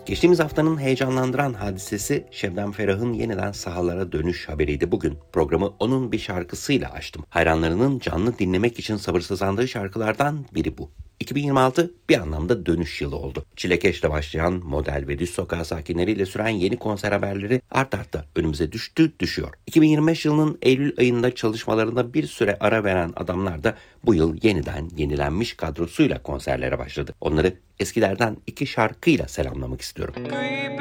Geçtiğimiz haftanın heyecanlandıran hadisesi Şebnem Ferah'ın yeniden sahalara dönüş haberiydi. Bugün programı onun bir şarkısıyla açtım. Hayranlarının canlı dinlemek için sabırsızlandığı şarkılardan biri bu. 2026 bir anlamda dönüş yılı oldu. Çilekeş'le başlayan model ve düz sokağı sakinleriyle süren yeni konser haberleri art arda önümüze düşüyor. 2025 yılının Eylül ayında çalışmalarında bir süre ara veren adamlar da bu yıl yeniden yenilenmiş kadrosuyla konserlere başladı. Onları eskilerden 2 şarkıyla selamlamak istiyorum.